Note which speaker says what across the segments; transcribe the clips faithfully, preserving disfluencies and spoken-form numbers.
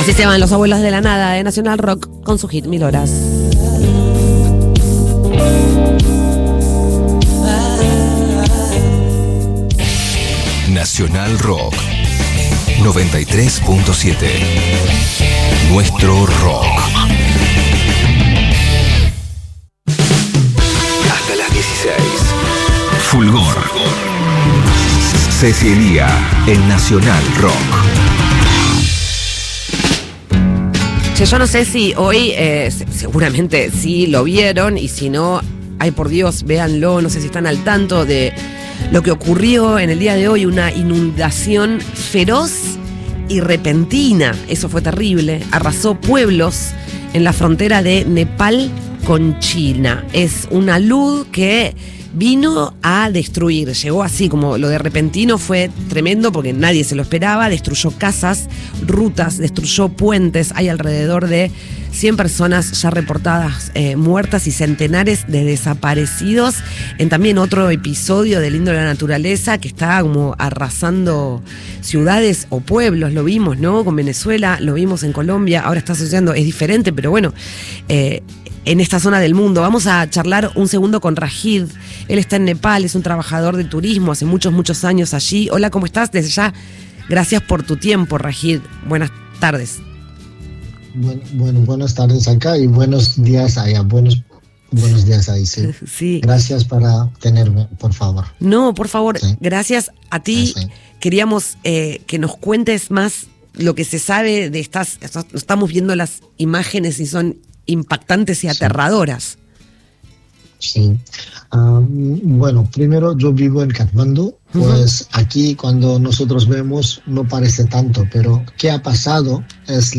Speaker 1: Así se van los abuelos de la nada de Nacional Rock con su hit Mil Horas.
Speaker 2: Nacional Rock noventa y tres punto siete. Nuestro rock. Hasta las dieciséis. Fulgor. Cecilia en Nacional Rock.
Speaker 1: Che, yo no sé si hoy, eh, seguramente sí lo vieron, y si no, ay por Dios, véanlo, no sé si están al tanto de lo que ocurrió en el día de hoy, una inundación feroz y repentina. Eso fue terrible, arrasó pueblos en la frontera de Nepal con China. Es una luz que vino a destruir, llegó así como lo de repentino, fue tremendo porque nadie se lo esperaba, destruyó casas, rutas, destruyó puentes, hay alrededor de cien personas ya reportadas eh, muertas y centenares de desaparecidos, en también otro episodio de Lindo de la Naturaleza que está como arrasando ciudades o pueblos, lo vimos, ¿no? Con Venezuela, lo vimos en Colombia, ahora está sucediendo, es diferente, pero bueno, eh, en esta zona del mundo. Vamos a charlar un segundo con Rajid. Él está en Nepal, es un trabajador de turismo, hace muchos, muchos años allí. Hola, ¿cómo estás? Desde ya, gracias por tu tiempo, Rajid. Buenas tardes.
Speaker 3: Bueno, bueno, buenas tardes acá y buenos días allá. Buenos, buenos días ahí, sí.
Speaker 1: Sí.
Speaker 3: Gracias para tenerme, por favor.
Speaker 1: No, por favor,
Speaker 3: sí.
Speaker 1: Gracias a ti.
Speaker 3: Sí.
Speaker 1: Queríamos eh, que nos cuentes más lo que se sabe de estas... Estamos viendo las imágenes y son impactantes y aterradoras.
Speaker 3: Sí. Um, bueno, primero yo vivo en Katmandú, pues uh-huh. Aquí cuando nosotros vemos no parece tanto, pero ¿qué ha pasado? Es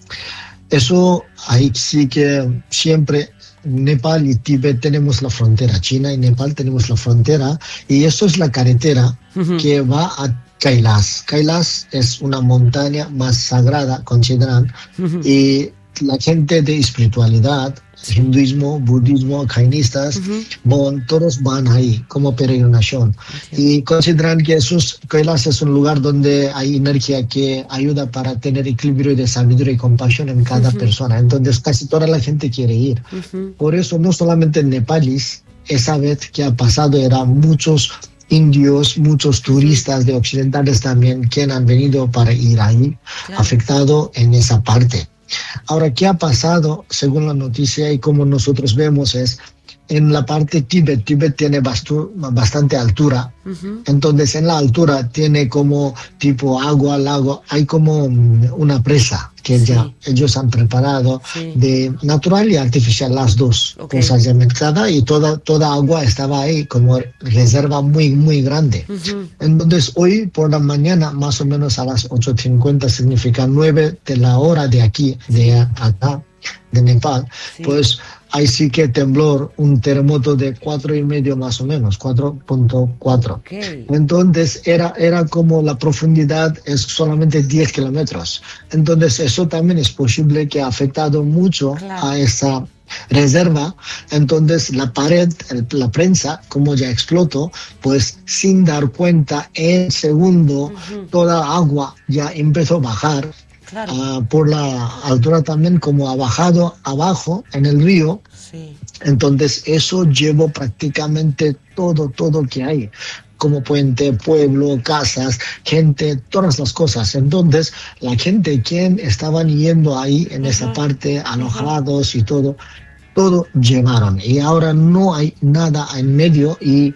Speaker 3: eso, ahí sí que siempre Nepal y Tíbet tenemos la frontera, China y Nepal tenemos la frontera, y eso es la carretera uh-huh. que va a Kailas. Kailas es una montaña más sagrada, consideran, uh-huh. y la gente de espiritualidad, hinduismo, budismo, jainistas, uh-huh. bon, todos van ahí como peregrinación. Okay. Y consideran que esos Kailas es un lugar donde hay energía que ayuda para tener equilibrio de sabiduría y compasión en cada uh-huh. persona. Entonces casi toda la gente quiere ir. Uh-huh. Por eso no solamente en nepalis, esa vez que ha pasado eran muchos indios, muchos turistas de occidentales también que han venido para ir ahí, claro. afectado en esa parte. Ahora, ¿qué ha pasado según la noticia y como nosotros vemos es en la parte Tíbet? Tíbet tiene bastu, bastante altura, uh-huh. entonces en la altura tiene como tipo agua, lago, hay como una presa que sí. ya ellos han preparado sí. de natural y artificial, las dos okay. cosas ya mezcladas, y toda, toda agua estaba ahí como reserva muy, muy grande. Uh-huh. Entonces hoy por la mañana, más o menos a las ocho cincuenta, significa nueve de la hora de aquí, de acá, de Nepal, sí. pues ahí sí que temblor, un terremoto de cuatro y medio más o menos, cuatro punto cuatro. Okay. Entonces era, era como la profundidad es solamente diez kilómetros. Entonces eso también es posible que ha afectado mucho claro. a esa reserva. Entonces la pared, la prensa, como ya explotó, pues sin dar cuenta, en segundo, uh-huh. toda agua ya empezó a bajar. Claro. Uh, por la altura también como ha bajado abajo en el río, sí. entonces eso llevó prácticamente todo, todo que hay, como puente, pueblo, casas, gente, todas las cosas. Entonces la gente quien estaban yendo ahí en uh-huh. esa parte, alojados uh-huh. y todo, todo llevaron. Y ahora no hay nada en medio. Y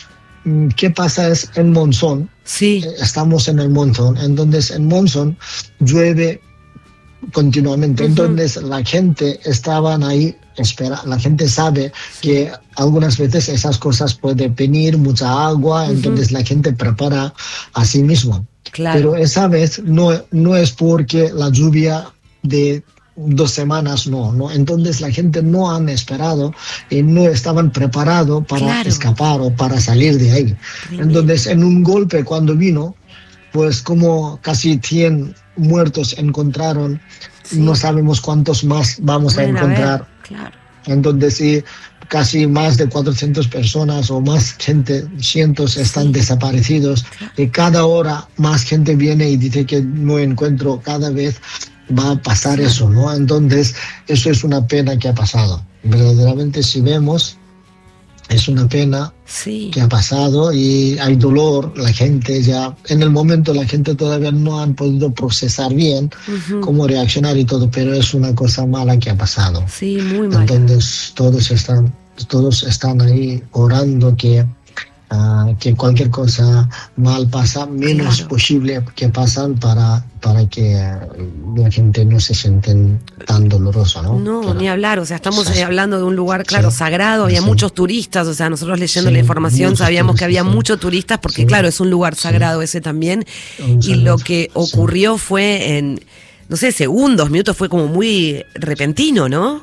Speaker 3: ¿qué pasa? Es el monzón.
Speaker 1: Sí.
Speaker 3: Estamos en el monzón, entonces en monzón llueve continuamente, uh-huh. entonces la gente estaban ahí, espera, la gente sabe que algunas veces esas cosas pueden venir, mucha agua, uh-huh. entonces la gente prepara a sí mismo. Claro. Pero esa vez no, no es porque la lluvia de dos semanas, no, no. Entonces la gente no han esperado y no estaban preparados para claro. escapar o para salir de ahí. Entonces en un golpe cuando vino, pues como casi cien muertos encontraron, sí. no sabemos cuántos más vamos bueno, a encontrar. A ver, claro. Entonces sí, casi más de cuatrocientas personas o más gente, cientos están sí. desaparecidos. Claro. Y cada hora más gente viene y dice que no encuentro cada vez. va a pasar eso, ¿no? Entonces, eso es una pena que ha pasado. Verdaderamente, si vemos, es una pena
Speaker 1: sí.
Speaker 3: que ha pasado y hay dolor. La gente ya, en el momento la gente todavía no han podido procesar bien uh-huh. cómo reaccionar y todo, pero es una cosa mala que ha pasado.
Speaker 1: Sí, muy mala.
Speaker 3: Entonces, todos están, todos están ahí orando que Uh, que cualquier cosa mal pasa, menos
Speaker 1: claro.
Speaker 3: posible que pasan para, para que uh, la gente no se siente tan dolorosa, ¿no?
Speaker 1: No,
Speaker 3: claro.
Speaker 1: ni hablar, o sea, estamos
Speaker 3: sí.
Speaker 1: eh, hablando de un lugar, claro,
Speaker 3: sí.
Speaker 1: sagrado, había
Speaker 3: sí.
Speaker 1: muchos turistas, o sea, nosotros leyendo
Speaker 3: sí.
Speaker 1: la información
Speaker 3: muchos
Speaker 1: sabíamos
Speaker 3: turistas,
Speaker 1: que había
Speaker 3: sí.
Speaker 1: muchos turistas, porque
Speaker 3: sí.
Speaker 1: claro, es un lugar sagrado
Speaker 3: sí.
Speaker 1: ese también,
Speaker 3: un
Speaker 1: y lo que ocurrió sí. fue en, no sé, segundos, minutos, fue como muy repentino, ¿no?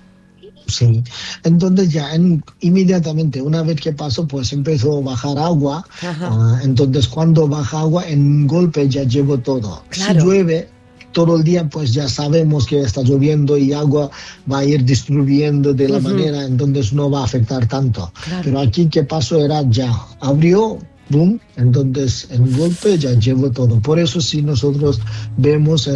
Speaker 3: Sí, entonces ya en, inmediatamente una vez que pasó pues empezó a bajar agua, uh, entonces cuando baja agua en un golpe ya llevo todo.
Speaker 1: Claro.
Speaker 3: Si llueve todo el día pues ya sabemos que está lloviendo y agua va a ir distribuyendo de la uh-huh. manera, entonces no va a afectar tanto.
Speaker 1: Claro.
Speaker 3: Pero aquí que pasó era ya abrió, boom, entonces en un golpe ya llevo todo. Por eso si nosotros vemos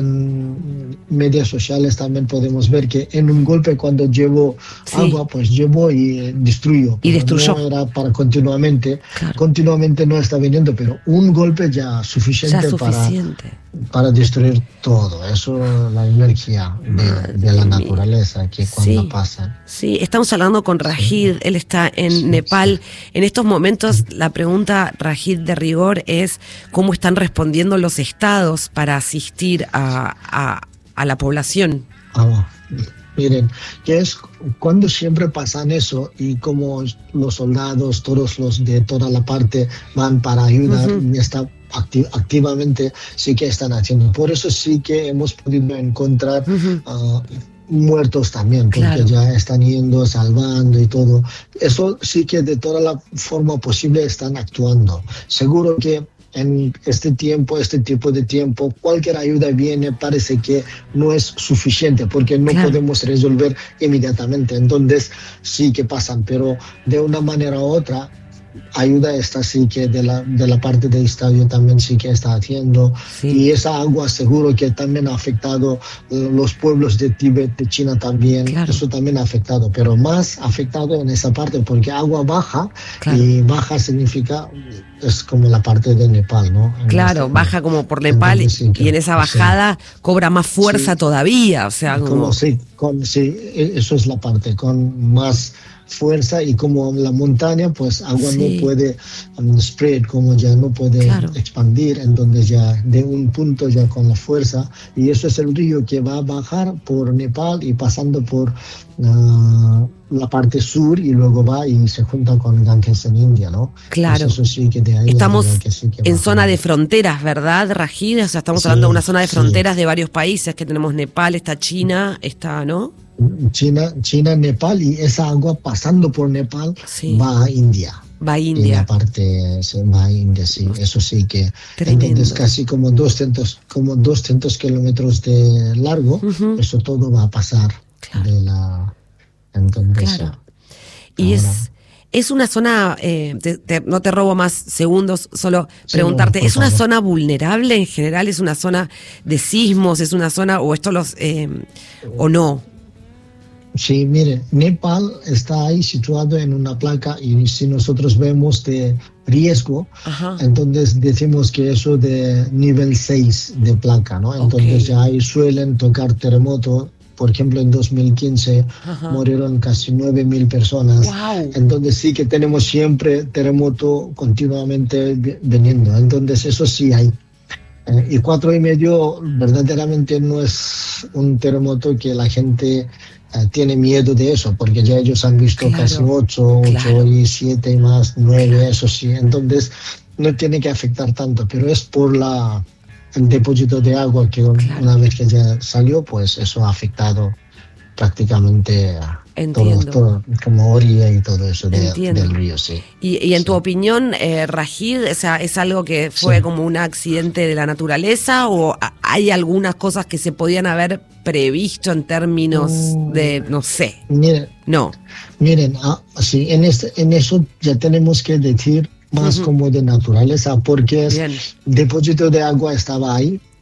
Speaker 3: en medias sociales también podemos ver que en un golpe cuando llevo sí. agua pues llevo y eh, destruyo.
Speaker 1: Y destruyó.
Speaker 3: No era para continuamente,
Speaker 1: claro.
Speaker 3: continuamente no está viniendo, pero un golpe ya suficiente,
Speaker 1: ya suficiente.
Speaker 3: Para, para destruir todo. Eso es la energía de, de la naturaleza que cuando
Speaker 1: sí.
Speaker 3: pasa.
Speaker 1: Sí, estamos hablando con Rajid, sí. él está en sí, Nepal. Sí. En estos momentos la pregunta, Rajid, de rigor es cómo están respondiendo los estados para asistir a, a, a la población.
Speaker 3: Ah, miren, que es cuando siempre pasan eso y como los soldados, todos los de toda la parte van para ayudar uh-huh. y está acti- activamente sí que están haciendo. Por eso sí que hemos podido encontrar uh-huh. uh, muertos también, porque claro. ya están yendo, salvando y todo. Eso sí que de toda la forma posible están actuando. Seguro que en este tiempo, este tipo de tiempo, cualquier ayuda viene, parece que no es suficiente, porque no claro. podemos resolver inmediatamente. Entonces sí que pasan, pero de una manera u otra, ayuda esta sí que de la, de la parte del estadio también sí que está haciendo sí. y esa agua seguro que también ha afectado los pueblos de Tíbet, de China también, claro. eso también ha afectado, pero más afectado en esa parte porque agua baja claro. y baja significa es como la parte de Nepal, ¿no? En
Speaker 1: claro,
Speaker 3: este,
Speaker 1: baja como por Nepal y, sí, y en esa bajada sí. cobra más fuerza sí. todavía, o sea, como...
Speaker 3: como sí, con, sí, eso es la parte, con más fuerza y como la montaña pues agua sí. no puede um, spread, como ya no puede claro. expandir, entonces ya de un punto ya con la fuerza y eso es el río que va a bajar por Nepal y pasando por uh, la parte sur y luego va y se junta con Ganges en India, ¿no?
Speaker 1: Claro.
Speaker 3: Pues eso sí que de ahí
Speaker 1: estamos
Speaker 3: que sí que
Speaker 1: en zona de fronteras, ¿verdad, Rajid? O sea, estamos sí, hablando de una zona de fronteras sí. de varios países, que tenemos Nepal, está China, está, ¿no?
Speaker 3: China, China, Nepal y esa agua pasando por Nepal sí. va a India.
Speaker 1: Va a India.
Speaker 3: Y la parte se va a India, sí. Eso sí que
Speaker 1: tremendo.
Speaker 3: Entonces casi como doscientos, como doscientos kilómetros de largo, uh-huh. eso todo va a pasar claro. de la... Entonces,
Speaker 1: claro. Y ahora, es... Es una zona, eh, te, te, no te robo más segundos, solo preguntarte, sí, no, ¿es una favor. zona vulnerable en general? ¿Es una zona de sismos? ¿Es una zona, o esto los, eh, o no?
Speaker 3: Sí, mire, Nepal está ahí situado en una placa y si nosotros vemos de riesgo, Ajá. entonces decimos que eso de nivel seis de placa, ¿no? Entonces okay. ya ahí suelen tocar terremoto. Por ejemplo, en dos mil quince Ajá. murieron casi nueve mil personas.
Speaker 1: Wow.
Speaker 3: Entonces sí que tenemos siempre terremoto continuamente viniendo. Entonces eso sí hay. Eh, y cuatro y medio verdaderamente no es un terremoto que la gente eh, tiene miedo de eso, porque ya ellos han visto claro. casi ocho, claro. ocho y siete y más, nueve, claro. eso sí. Entonces no tiene que afectar tanto, pero es por la... el depósito de agua que claro. una vez que ya salió, pues eso ha afectado prácticamente a todo, todo, como orilla y todo eso de, del río, sí.
Speaker 1: Y, y en
Speaker 3: sí.
Speaker 1: tu opinión, eh, Rajid, o sea, ¿es algo que fue sí. como un accidente de la naturaleza o hay algunas cosas que se podían haber previsto en términos mm. de, no sé?
Speaker 3: Miren,
Speaker 1: no.
Speaker 3: Miren, ah, sí, en, este, en eso ya tenemos que decir más uh-huh. como de naturaleza, porque el depósito de agua estaba ahí,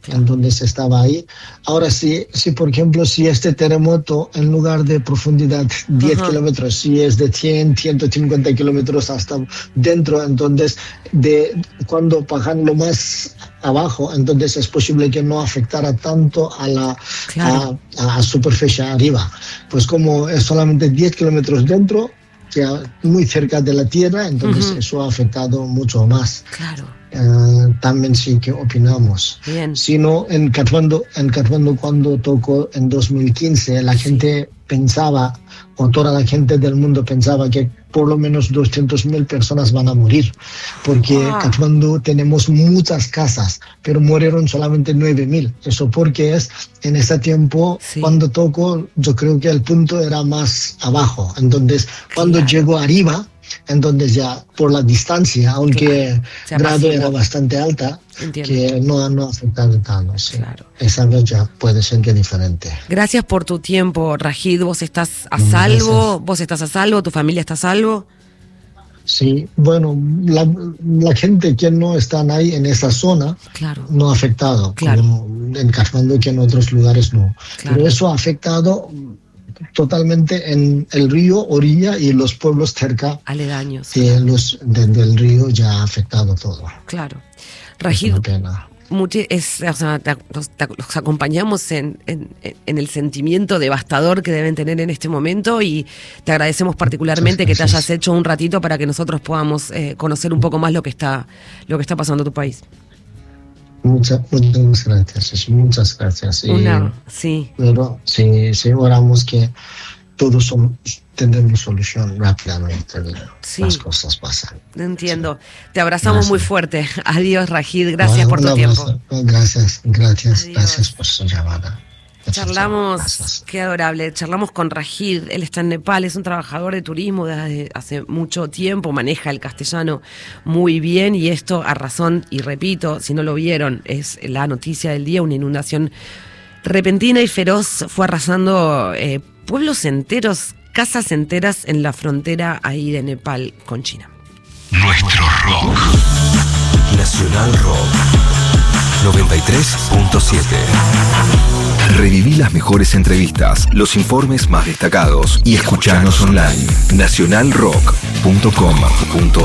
Speaker 3: entonces estaba ahí. Ahora sí, si por ejemplo, si este terremoto en lugar de profundidad diez uh-huh. kilómetros, si es de cien, ciento cincuenta kilómetros hasta dentro, entonces de cuando bajan lo más abajo, entonces es posible que no afectara tanto a la claro. a, a superficie arriba. Pues como es solamente diez kilómetros dentro, ya muy cerca de la tierra, entonces uh-huh. eso ha afectado mucho más.
Speaker 1: Claro.
Speaker 3: Uh, también sí que opinamos.
Speaker 1: Bien.
Speaker 3: Sino en Katmandú, en Katmandú cuando tocó en dos mil quince, la gente pensaba, o toda la gente del mundo pensaba que por lo menos doscientas mil personas van a morir, porque en wow. Katmandú tenemos muchas casas, pero murieron solamente nueve mil. Eso porque es, en ese tiempo, sí. cuando tocó, yo creo que el punto era más abajo. Entonces, cuando claro. llegó arriba, entonces ya por la distancia, aunque el grado era bastante alta, entiendo. Que no, no ha afectado tanto. Sí. Claro. Esa vez ya puede ser que diferente.
Speaker 1: Gracias por tu tiempo, Rajid. ¿Vos estás a salvo? Gracias. ¿Vos estás a salvo? ¿Tu familia está a salvo?
Speaker 3: Sí, bueno, la, la gente que no están ahí en esa zona
Speaker 1: claro.
Speaker 3: no ha afectado,
Speaker 1: claro.
Speaker 3: como en Katmandú, que en otros lugares no. Claro. Pero eso ha afectado totalmente en el río, orilla y los pueblos cerca
Speaker 1: aledaños
Speaker 3: que claro. los desde el río ya ha afectado todo.
Speaker 1: Claro. Rajid, es, o sea, te, los, te, los acompañamos en, en, en el sentimiento devastador que deben tener en este momento y te agradecemos particularmente que te hayas hecho un ratito para que nosotros podamos eh, conocer un poco más lo que está lo que está pasando en tu país.
Speaker 3: Muchas, muchas gracias, muchas gracias. Y,
Speaker 1: Una, sí.
Speaker 3: Pero sí, sí, oramos que todos son, tendremos solución rápidamente. Sí. Las cosas pasan.
Speaker 1: Entiendo. Sí. Te abrazamos gracias. Muy fuerte. Adiós, Rajid. Gracias bueno, por tu tiempo.
Speaker 3: Gracias, gracias, Adiós. Gracias por su llamada.
Speaker 1: Charlamos, qué adorable, charlamos con Rajid, él está en Nepal, es un trabajador de turismo desde hace mucho tiempo, maneja el castellano muy bien y esto a razón, y repito, si no lo vieron, es la noticia del día, una inundación repentina y feroz fue arrasando eh, pueblos enteros, casas enteras en la frontera ahí de Nepal con China.
Speaker 2: Nuestro rock. Nacional Rock noventa y tres punto siete. Reviví las mejores entrevistas, los informes más destacados y escuchanos online. nacional rock punto com punto